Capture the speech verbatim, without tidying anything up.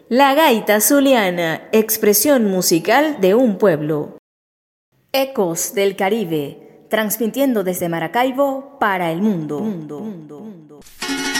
La gaita zuliana, expresión musical de un pueblo. Ecos del Caribe, transmitiendo desde Maracaibo para el mundo. mundo, mundo, mundo.